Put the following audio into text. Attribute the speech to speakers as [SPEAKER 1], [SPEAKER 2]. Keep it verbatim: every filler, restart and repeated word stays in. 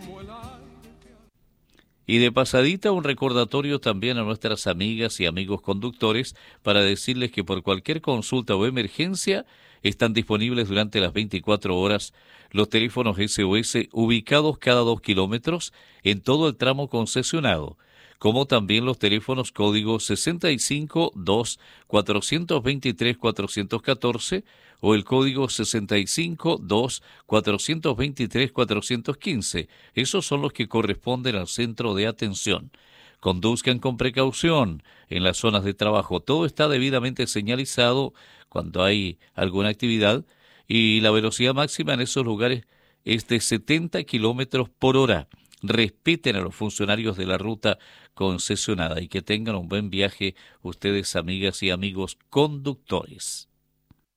[SPEAKER 1] Y de pasadita un recordatorio también a nuestras amigas y amigos conductores para decirles que por cualquier consulta o emergencia están disponibles durante las veinticuatro horas los teléfonos S O S ubicados cada dos kilómetros en todo el tramo concesionado, como también los teléfonos código sesenta y cinco dos cuatrocientos veintitrés cuatrocientos catorce o el código sesenta y cinco dos cuatrocientos veintitrés cuatrocientos quince. Esos son los que corresponden al centro de atención. Conduzcan con precaución en las zonas de trabajo. Todo está debidamente señalizado cuando hay alguna actividad y la velocidad máxima en esos lugares es de setenta kilómetros por hora. Respeten a los funcionarios de la ruta concesionada y que tengan un buen viaje ustedes, amigas y amigos conductores.